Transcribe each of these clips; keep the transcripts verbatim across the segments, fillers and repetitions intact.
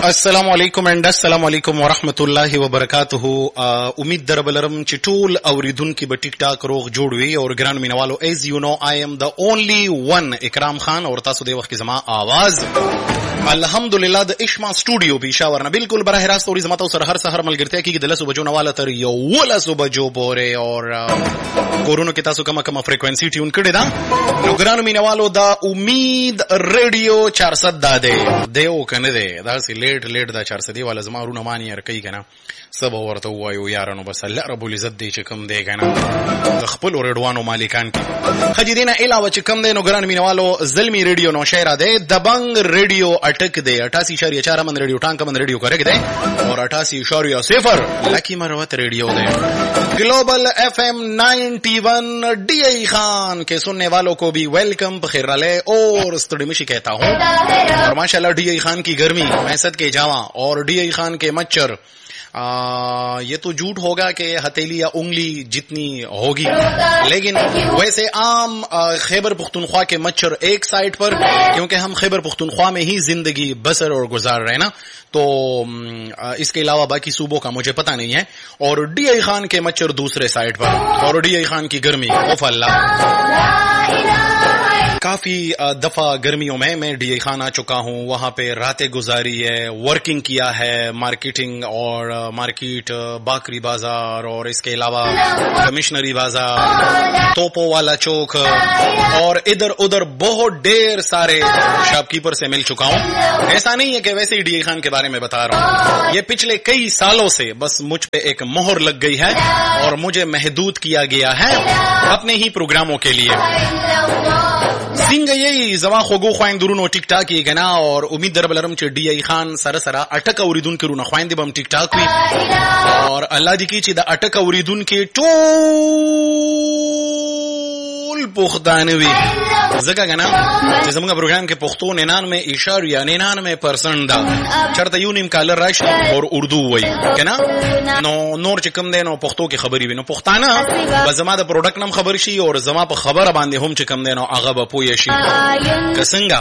السلام علیکم اینڈ السلام علیکم ورحمۃ اللہ وبرکاتہ. امید در بلرم چې ټول اوریدونکو به ټیک ټاک روغ جوړ وي او ګران مینوالو ایز یو نو آی ام د اونلی ون اکرام خان اور تاسو د وخت کې زما आवाज الحمدلله د اشما سټوډیو پېښور نه بالکل براه راست اوري زما تاسو سره هر سحر ملګرتیا کیږي د لسو بجو نواله تر یو ولسو بجو پورې اور کورونو کې تاسو کومه کومه فریکوئنسي ټیون کړی دا نو ګران مینوالو دا امید ریډیو چار سو ده دیو کنه ده دا سی لیټ لیټ دا چار سو دی والا زما رونه مانی ار کوي کنه سبا ورته وایو یارانو بس الله رب العزت دې چې کوم دی کنه خپل ورډوانو مالکان کې خجیدینه علاوه چې کوم دی نو ګران مینوالو زلمی ریډیو نو شهر ده دبنګ ریډیو اٹک دے اٹھاسی اشاریہ چار من ریڈیو ٹانک من ریڈیو کریکٹ دے اور اٹھاسی اشاریہ صفر لکی مروت ریڈیو دے گلوبل ایف ایم نائنٹی ون ڈی ای خان کے سننے والوں کو بھی ویلکم بخیر رلے اور استڑمشی کہتا ہوں. اور ماشاءاللہ ڈی ای خان کی گرمی محسد کے جاواں اور ڈی ای خان کے مچھر آ, یہ تو جھوٹ ہوگا کہ ہتھیلی یا انگلی جتنی ہوگی لیکن ویسے عام خیبر پختونخوا کے مچھر ایک سائٹ پر کیونکہ ہم خیبر پختونخوا میں ہی زندگی بسر اور گزار رہے نا تو اس کے علاوہ باقی صوبوں کا مجھے پتہ نہیں ہے. اور ڈی آئی خان کے مچھر دوسرے سائٹ پر اور ڈی آئی خان کی گرمی اوف اللہ. کافی دفعہ گرمیوں میں میں ڈی آئی خان آ چکا ہوں, وہاں پہ راتیں گزاری ہے, ورکنگ کیا ہے, مارکیٹنگ اور مارکیٹ باکری بازار اور اس کے علاوہ کمشنری بازار توپو والا چوک اور ادھر ادھر بہت ڈھیر سارے شاپ کیپر سے مل چکا ہوں. ایسا نہیں ہے کہ ویسے ہی ڈی آئی خان کے بارے میں بتا رہا ہوں, یہ پچھلے کئی سالوں سے بس مجھ پہ ایک مہر لگ گئی ہے اور مجھے محدود کیا گیا ہے اپنے ہی پروگراموں کے لیے. څنګه یې زما خوږو خویندورونو ټیک ټاک یې کنه اور امید در بلرم چې ډی آی خان سره سره اٹک اوریدونکو رونه خویندې بم ټیک ټاک وي اور الله دې کی چې د اٹک اوریدونکو ټول پښتانه وي زګه کنه چې زموږ پروګرام کې پښتو ننانوے اشاریہ ننانوے پرسنٹ دا چرته یو نیم کالر راشي اور اردو وای کنه نو نور چې کوم دی نو پښتو کې خبري وي نو پښتانه به زما د پروډکټ نم خبر شي اور زما په خبره باندې هم چې کوم دی نو هغه به پوي شي کسنګا.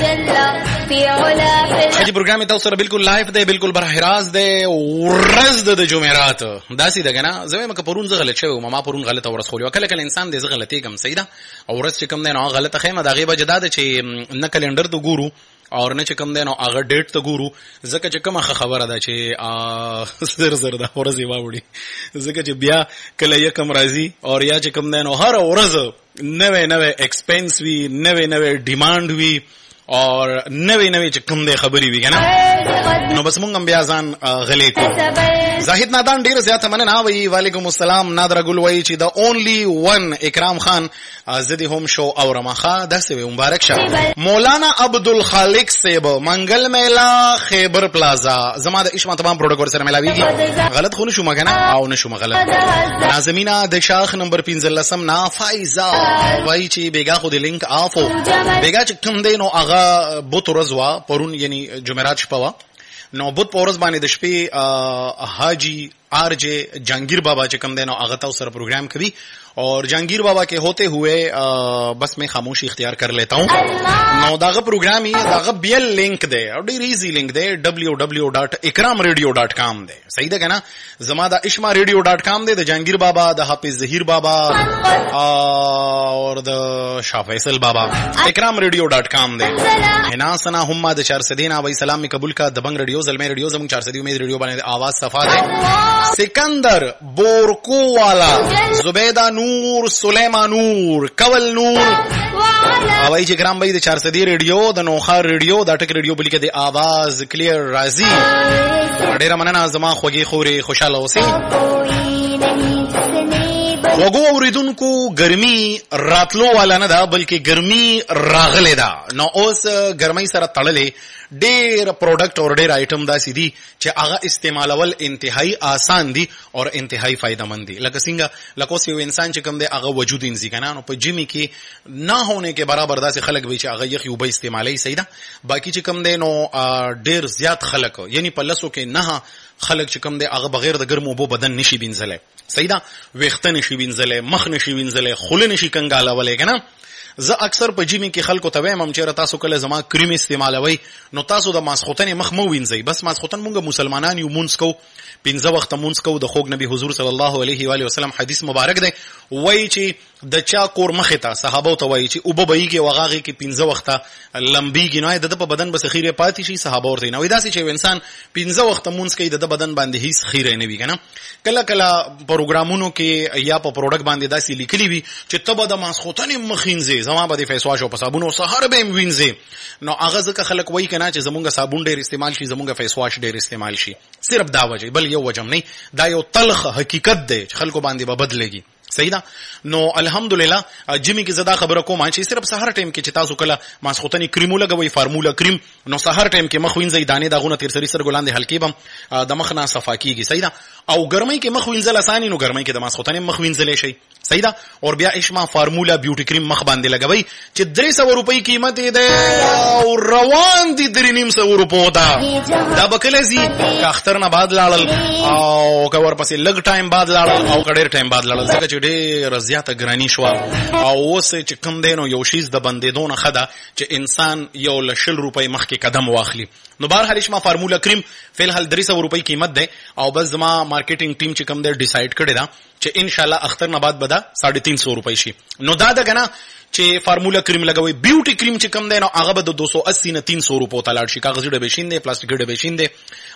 اجي پروګرام تاسو سره بالکل لایف دی بالکل براه راست دی ورځ د جمعرات داسې ده کنه زما مکه پرون زه غلط شوی ما پرون غلطه ورس خو کله کله انسان دې زه غلطي کوم سیدا او ورځ چې کوم دی نو غلطه خیمه دا غیبه جداد چې نه کلندر ته ګورو اور نه چې کوم دی نو هغه ډیټ ته ګورو ځکه چې کومه خبره ده چې زر زر دا ورځي واوړي ځکه چې بیا کله یې کم راځي اور یا چې کوم دی نو هر ورځ نوې نوې ایکسپنس وی نوې نوې ډیماند وی اور نوې نوې چې کوم دی خبري وی کنه نو بس مونږ هم بیا ځان غلې کو. زاهد نادان ډیر زیاته مننه وی وعلیکم السلام نادر ګل وی چې دا اونلی ون اکرام خان زدی هم شو اور مخا داسې مبارک شه. مولانا عبدالخالق صاحب منګل میلا خیبر پلازا زما د اشما تمام پروډکټ سره ملاویږي غلط خو نشو مګنه او نشو غلط. نازمینا د شاخ نمبر پنځه لسم نا فایزا وای چې بیگا خو د لینک آفو بیگا چې کوم دی نو هغه بوت رضوا پرون یعنی جمعرات شپه نو بوت پورز باندې د شپې حاجی آر جے جہانگیر بابا چې کوم دی نو هغه تاسو سره پروګرام کوي اور جہانگیر بابا کے ہوتے ہوئے بس میں خاموشی اختیار کر لیتا ہوں. نو داغه پروګرام یې داغه بیل لینک دی او ډیر ایزی لینک دی ڈبلیو ڈبلیو ڈاٹ اکرام ریڈیو ڈاٹ کام دی صحیح ده کنه زما دا اشما ریڈیو ڈاٹ کام دی د جہانگیر بابا د حافظ ظهیر بابا اور د شاہ فیصل بابا اکرام ریڈیو ڈاٹ کام دی. حنا سنا هم د چار سدینا وای سلام می قبول کا دبنگ ریڈیو زلمے ریڈیو زمون چار سدی امید ریڈیو باندې आवाज صفا ده. سکندر بورکو والا زبیدہ نور سلیمان نور کول نور اوای چې ګرام بای د چار سدی ریډیو د نوخار ریډیو د ټک ریډیو بلکې د आवाज کلیر راځي ډیر مننه زما خوږی خوري خوشاله اوسئ. وګو اوریدونکو ګرمي راتلو والا نه ده بلکې ګرمي راغله ده نو اوس ګرمۍ سره تړلې ډېر پروډکټ اور ډېر آیټم دا سیدي چې هغه استعمالول انتهایی آسان دي اور انتهایی فائدہ مند دي. لکه څنګه لکه یو انسان چې کوم دی هغه وجود انځي کنه نو په جمی کې نه هونه کې برابر داسې خلک وي چې هغه یخ یو به استعمالي صحیح ده. باقی چې کوم دی نو ډېر زیات خلک یعنی په لسو کې نه خلک چې کوم دی هغه بغیر د ګرمو بو بدن نشي بینځلې صحیح ده ویښته نشي بینځلې مخ نشي بینځلې خوله نشي کنګالولې کنه زه اکثر په جیمی کې خلکو ته وایم چې تاسو کله زما کریم استعمالوي نو تاسو د ماسختن مخ مو وینځي بس ماسختن مونږ مسلمانان یو مونږ کو پنځه وخت مونږ کو د خوګ نبی حضور صلی الله علیه و علیه وسلم حدیث مبارک دی وای چې د چا کور مخه ته صحابه ته وای چې او به بهيږي وغاغي کې پنځه وخته لمبيږي نو د په بدن بس خیره پاتې شي صحابه ورته نو داسې چې انسان پنځه وخته مونږ کوي د بدن باندې هیڅ خیره نه وي کنه کله کله پروګرامونو کې یا په پروډکټ باندې داسې لیکلي وي چې تبه د ماسختن مخینځي زما به د فیس واش او په صابون او سحر به وینځي نو هغه ځکه خلک وای کنه چې زمونږ صابون ډیر استعمال شي زمونږ فیس واش ډیر استعمال شي صرف دا وجه بل یو وجه نه دا یو تلخ حقیقت دی چې خلکو باندې به بدلېږي صحیح ده نو الحمدلله جمی کې زدا خبره کوم چې صرف سحر ټایم کې چې تاسو کله ماسختنی کریمو لګوي فارمولا کریم نو سحر ټایم کې مخ وینځي دانه داغونه تیر سری سر ګلاندې حلقې بم د مخ نه صفا کیږي صحیح ده او ګرمۍ کې مخ وینځل اساني نو ګرمۍ کې د ماسختنی مخ وینځل شي صحیح ده اور بیا اشما فارمولا بیوټی کریم مخ باندې لګوي چې درې سوه روپۍ قیمت دی او روان دي درې نیم سوه روپو دا دا بکلزي کاختر نه بعد لاړل او کور پسې لګ ټایم بعد لاړل او کډیر ټایم بعد لاړل ځکه چې ډېر زیاته ګرانی شو او اوس چې کوم دینو یو شیز د بندیدو نه خده چې انسان یو لشل روپۍ مخ کې قدم واخلي نو بهر حال اشما فارمولا کریم فل حال درې سوه روپۍ قیمت ده او بس زما مارکیټینګ ټیم چې کوم دی ډیساید کړی دا چې ان شاء الله اختر نه بعد بدا ساڑھے تین سو روپۍ شي نو دا ده کنه چې فارمولا کریم لګوي بیوټی کریم چې کم دی نو هغه به د دو سو اسی نه تین سو روپو ته لاړ شي کاغذي ډبې شیندې پلاستیکي ډبې شیندې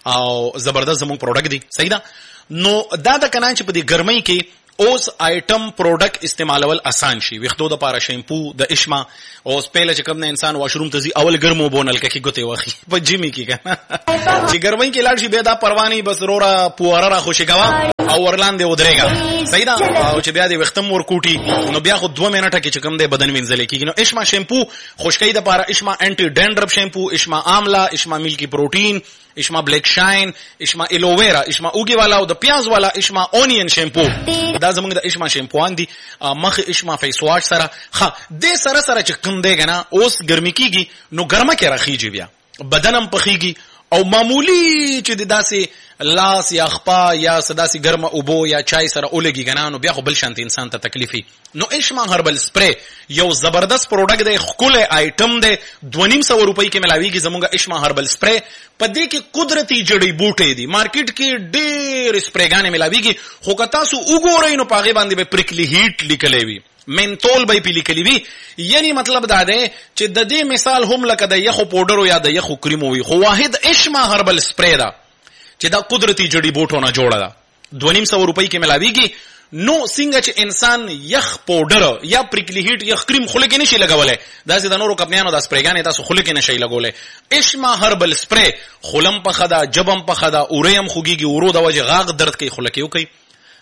او زبردست زموږ پروډکټ دی صحیح ده نو دا د کنه چې په دې ګرمۍ کې اوس آیټم پروډکټ استعمالول آسان شي وختو د پاره شیمپو د اشما اوس پهله چې کوم نه انسان واشروم ته ځي اول ګرمو بونل کې ګوتې واخی په جیمی کې کنه چې ګرمۍ کې لاړ شي به دا پروانی بس رورا پواره را خوشي کوا او ورلاندې ودرېګا صحیح ده او چې بیا دې وختم ور کوټي نو بیا خو دوه منټه کې چې کوم دې بدن وینځل کېږي نو اشما شیمپو خشکۍ د پاره اشما انټي ډینډرف شیمپو اشما آملا اشما ملکی پروټین اشما بلیک شاین اشما الوویرا اشما اوګي والا او د پیاز والا اشما اونین شیمپو دا زمونږ د اشما شیمپوان دي مخ اشما فیس واش سره ها د سره سره چې کوم دی کنه اوس ګرمي کیږي نو ګرمه کې راخیږي بیا بدنم پخیږي او معمولی چې د داسې لاس یا خپا یا سداسي ګرمه اوبو یا چای سره اولګي غنانو بیا خو بل شانت انسان ته تکلیفي نو اشما هربل سپری یو زبردست پروډکټ دی خپل آیټم دی دو نیم سو روپۍ کې ملاويږي زمونږ اشما هربل سپری په دې کې قدرتي جړی بوټي دي مارکیټ کې ډېر سپریګانې ملاويږي خو که تاسو وګورئ نو پاغه باندې به پریکلی هیټ لیکلې وي منتول به پیلی کلی وی یعنی مطلب دا ده چې د دې مثال هم لکه د یخو پاوډر یا د یخو کریم وي خو واحد اشما هربل سپری دا چې دا قدرتي جړی بوټو نه جوړه ده دو نیم سو روپۍ کې ملاويږي نو څنګه چې انسان یخ پاوډر یا پریکلی هیټ یخ کریم خله کې نشي لګولای دا چې د نورو کمپنیانو د سپریګانې تاسو خله کې نشي لګولای اشما هربل سپری خلم په خدا جبم په خدا اوریم خوګيږي ورو د وجه غاغ درد کوي خله کې کوي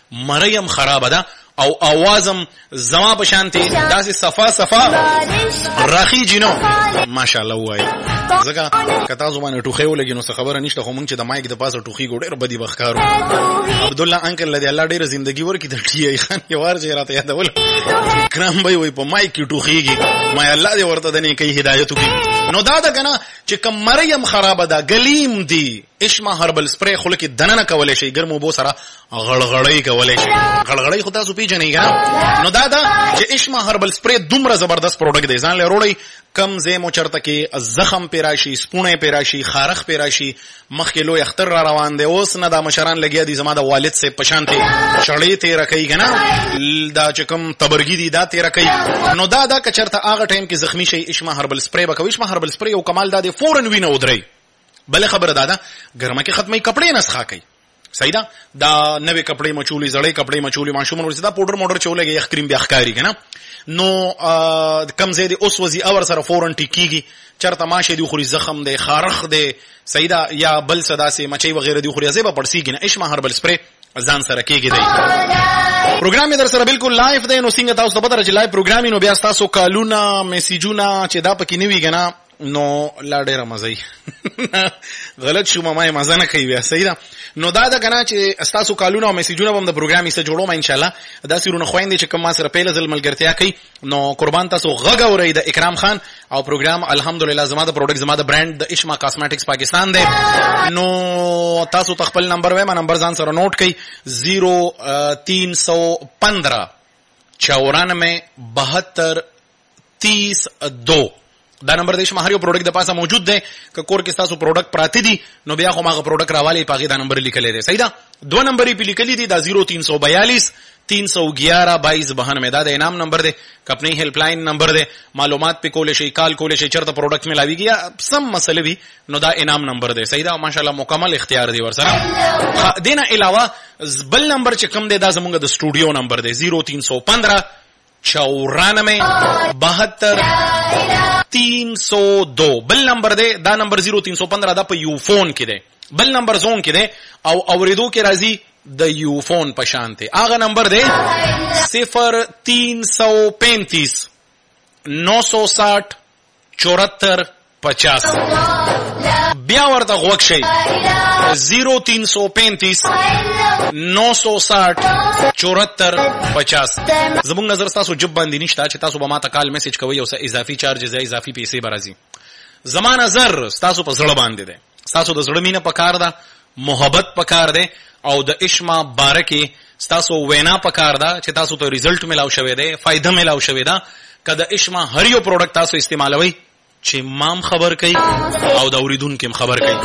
مریم خراب ده او اوازم زما په شانتي داسې صفا صفا راخي جنو ماشاءالله وای زګه کتا زمانه ټوخه ولګي نو څه خبره نشته خو مونږ چې د مایک د پاسه ټوخي ګوډر بدی بخکارو عبد الله انکل لدی الله ډیره ژوندۍ ورکی د ټی ای خان یو ور چې راته یادول کرام به وای په مایک کې ټوخیږي ما الله دې ورته د نه کوي هدایت کوي نو دا دا کنه چې کوم مریم خراب ده غلیم دی اشما هربل سپری خلک دنه کولای شي ګرمو بو سره غړغړی کولای شي غړغړی خو تاسو پیژنئ کنه نو دا دا چې اشما هربل سپری دومره زبردست پروډکټ دی ځان له وروړی کم زمو چرته کې زخم پیراشي سپونه پیراشي خارخ پیراشي مخکې لوی اختر را روان دی اوس نه دا مشران لګیا دي زما د والد سے پشانته شړې ته رکی کنه دا چې کوم تبرګی دي دا ته رکی نو دا دا کچرته هغه ټایم کې زخمی شي اشما هربل سپری بکوي اشما هربل سپری او کمال دا دی فورن وینه ودري بل خبر دادا ګرمه کې ختمي کپڑے نسخه کوي صحیح ده دا نوې کپڑے مچولي زړې کپڑے مچولي ماشوم ورسدا پاوډر موډر چولېږي یخ کریم بیا ښکاری کنه نو کم زیدي اوس وزي اور سره فورن ټیکيږي چرته ماشه دی خوري زخم دی خارخ دی صحیح ده یا بل صدا سي مچي وغيرها دی خوري زيبه پړسيږي نه اشما هربل سپری ځان سره کېږي دی پروګرام در سره بالکل لایف دی نو څنګه تاسو په درجه لایف پروګرام نو بیا تاسو کالونه میسیجونه چې دا پکې نیوي کنه نو لا ډیره مزه غلط شو ما مزه نه کوي بیا صحیح ده نو دا دا کنه چې تاسو کالونه او میسیجونه هم د پروګرامي سره جوړوم ان شاء الله دا سرونه خويندې چې کوم ما سره پیله ځل ملګرتیا کوي نو قربان تاسو غږ اورئ د اکرام خان او پروګرام الحمدلله زما د پروډکټ زما د برانډ د اشما کاسمیټکس پاکستان دی نو تاسو تخپل نمبر وای ما نمبر ځان سره نوٹ کړئ زیرو تین سو پندرہ چورانوے بہتر तीस दो دا نمبر د اشما هر یو پروډکټ د پاسه موجود دی که کور کې تاسو پروډکټ پراته دي نو بیا خو ماغه پروډکټ راوالی پاګه دا نمبر لیکل دی صحیح ده دو نمبر یې لیکل دي دا صفر تین سو بیالیس تین سو گیارہ بائیس بہانوے دا د انعام نمبر دی کپنی هیلپ لاین نمبر دی معلومات په کول شي کال کول شي چرته پروډکټ ملاوي گیا سم مسله وی نو دا انعام نمبر دی صحیح ده ماشاءالله مکمل اختیار دی ورسره دینه علاوه بل نمبر چې کم دی دا زمونږ د سټوډیو نمبر دی صفر تین سو پندرہ چورانوے بہتر تین سو دو بل نمبر دے دا نمبر صفر تین سو پندرہ دا پا یو فون کی دے بل نمبر زون کی دے او اوریدو کی رازی دا یو فون پشانتے آغا نمبر دے صفر تین سو پینتیس نو سو ساٹھ چورتر پچاس بیا ورته غوږ شي صفر تین سو پینتیس نو سو ساٹھ چورتر پچاس زمونږ نظر تاسو جب باندې نشته چې تاسو به ماته کال میسج کوئ او څه اضافي چارجز یا اضافي پیسې به راځي زما نظر تاسو په زړه باندې دی تاسو د زړه مینه پکار ده محبت پکار ده او د اشما بارکه تاسو وینا پکار ده چې تاسو ته ریزلټ ملاو شوی دی فائدہ ملاو شوی ده کله اشما هر یو پروډکټ تاسو استعمالوي چې مام خبر کوي او د اوریدونکو خبر کوي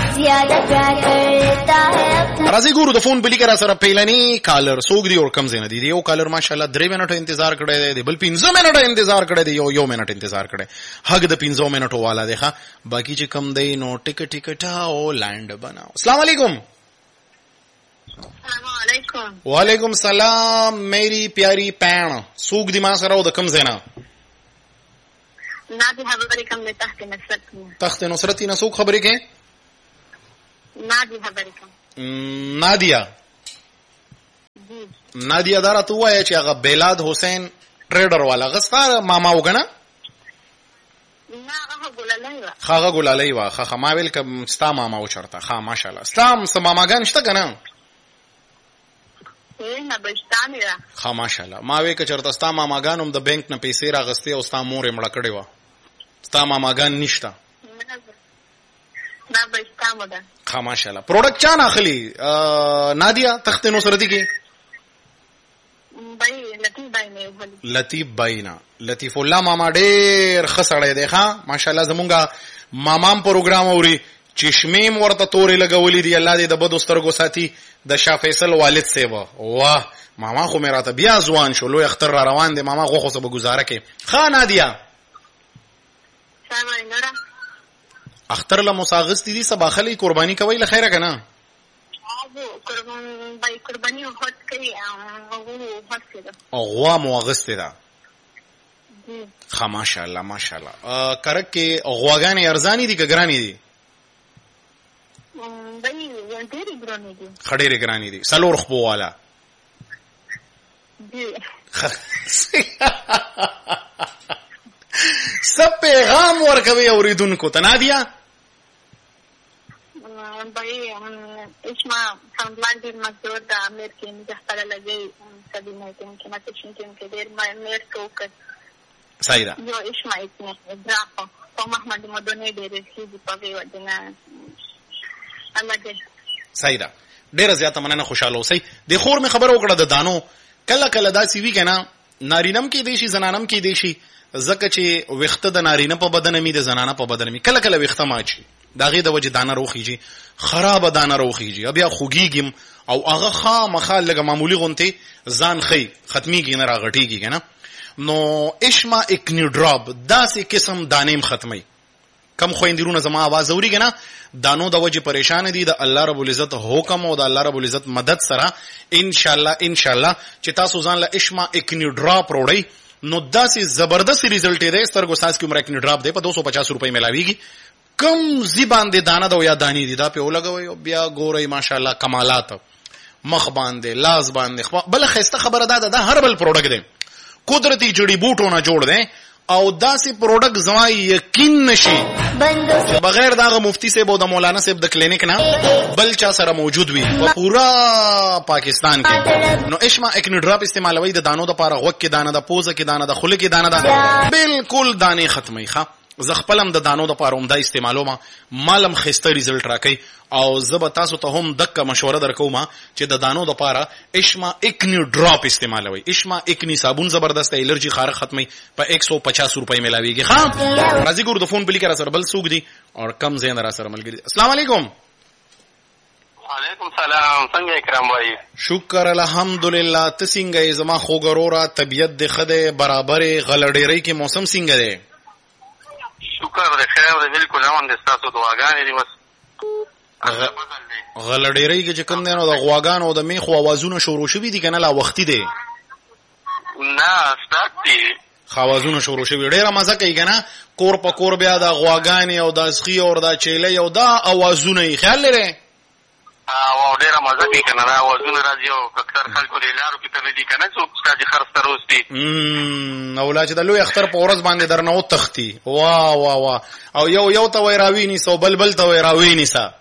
راځي ګورو د فون بلی کرا سره پیلنی کالر سوګ دی اور کم زینه دی یو کالر ماشاءالله درې منټو انتظار کړی دی بل پنځه منټو انتظار کړی دی یو یو منټ انتظار کړی هغه د پنځه منټو والا دی ښا باقی چې کم دی نو ټیک ټیکټ او لانډ بناو السلام علیکم السلام علیکم وعلیکم السلام میری پیاری پین سوګ دی ما سره د کم زینه نادی خبرې کوم د تحت نصرت تحت نصرت نه څوک خبرې کوي نادی خبرې کوم نادیا نادیا دارا تو وای چې هغه بیلاد حسین ټریډر والا غستار ماما وګنه نه هغه ګولالای وا هغه ګولالای وا خه ما ویل کوم ستا ماما و چرته ها ماشاءالله ستام سم ماماګان شته کنه نه بشتانه را ها ماشاءالله ما وی ک چرته ستا ماماګان هم د بانک نه پیسې راغستې او ستا مور یې مړه کړې و ستا ماماګان نشته نه بشتامه ده ها ماشاءالله پروډکټ چا نه اخلي نادیا تخت نصرتی کی بای لطیف بای نه لطیف بای نه لطیف الله ماما ډېر خسړې دی ښا ماشاءالله زمونږه مامام پروګرام اوري چشمیم ورته تورې لګولې دی الله دې د بدو سترګو ساتي د شاه فیصل والد سیوا واه ماما خو مې راته بیا ځوان شو لوی اختر را روان دی ماما غوخه سبه گزاره کې ښا نادیا سلام نورا اختر له مساغستی دي سبا خلی قربانی کوي له خیره کنه او قربان بای قربانی هوت کوي او هوت کوي او غوا موغسته ده ښا ماشاءالله ماشاءالله کرک کې غواګانې ارزانی دي که ګرانی دي بای ډېرې ګرانی دي خډېرې ګرانی دي سلور خپو والا سب پیغام ورکوي اوریدونکو ته نادیا بای اسما سندلان دې مزدور د امیر کې نه خپل لګي سبي نه کې ما ته شین کې ډېر مې ټوک صحیح ده یو اسما ایتنه درافو په محمد مدونی ډېر شي په وی ودنه الله دې صحیح ده ډېر زیاته مننه خوشاله اوسئ د خور می خبر وکړه د دانو کله کله دا سی وی کنه نارینم کې دیشي زنانم کې دیشي زکه چې وخته د نارینه په بدن می د زنانه په بدن می کله کله وخته ماچی داغه د وجه دانه روخیږي خراب دانه روخیږي بیا خوګیږم او هغه خامخا لګه معمولی غونته ځان خي ختميږي نه راغټيږي کنه نو اشما اکنی ډراپ داسې قسم دانیم ختمي کم خويندرونه زما आवाज اوري کنه دانو د وجه پریشان دي د الله رب العزت حکم او د الله رب العزت مدد سره ان شاء الله ان شاء الله چې تاسو ځان له اشما اکنی ډراپ وروړي نو داسې زبردست ریزلټ دی سترګو ساس کې عمر اکنی ډراپ دی په دو سو پچاس روپۍ ملاويږي کم زبان دي دانه دا یا دانی دي دا په ولګوي بیا ګوري ماشاءالله کمالات مخ باندې لاس باندې بل خسته خبره ده دا هربل پروډکټ دی قدرتی جړی بوټونه جوړ دي او داسې پروډکټ زما یقین نشي بغیر داغه مفتی صاحب او د مولانا صاحب د کلینیک نه بل چا سره موجود وي په پورا پاکستان کې نو اشما اکنی ډراپ استعمالوي د دانو د پاره غوک کې دانه د پوزه کې دانه د خله کې دانه ده بالکل دانه ختمي ښه زه خپلم د دانو د پاره هم دا استعمالوم مالم خسته ریزلټ راکې او زه به تاسو ته هم دغه مشوره درکوم چې د دانو د پاره اشما اکنی ډراپ استعمالوي. اشما اکنی صابون زبردست الرجی خارق ختمي په ایک سو پچاس روپۍ ملاويږي. ها راځي ګور د فون بلی کرا سره بل سوق دي او کم زین را سره ملګری. السلام علیکم. وعلیکم سلام. څنګه اکرام وای؟ شکر الحمدلله. ته څنګه زما خوګرورا طبيعت د خده برابرې غلډېری کې موسم څنګه دی؟ شکر د خیر د بالکل امن د تاسو دعاګانې دي. بس غلډېری کې چې کوم دی نو د غواګانو او د میخو اوازونه شروع شوي دي کنه لا وختي دي؟ نه سٹارټ دي. خوازونه شروع شوي ډېره مزه کوي کنه کور په کور بیا د غواګانې او د اسخي او د چیلې او دا اوازونه یې خیال لري او ډېره مزه کوي کنه دا اوازونه راځي او اکثر خلکو د لارو کې ته دي کنه څوک چې خرڅ تروستي امم نو لا چې د لوی اختر په ورځ باندې درنه او تختی وا وا وا او یو یو ته وای راویني سو بلبل ته وای راویني سا